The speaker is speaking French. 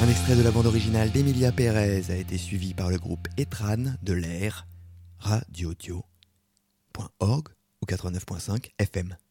Un extrait de la bande originale d'Emilia Pérez a été suivi par le groupe Etran de l'air radiodio.org ou 89.5 FM.